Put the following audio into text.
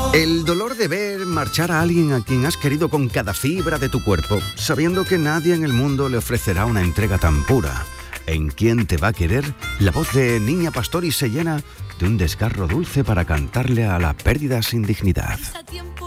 El dolor de ver marchar a alguien a quien has querido con cada fibra de tu cuerpo, sabiendo que nadie en el mundo le ofrecerá una entrega tan pura. ¿En quién te va a querer? La voz de Niña Pastori se llena de un desgarro dulce para cantarle a la pérdida sin dignidad.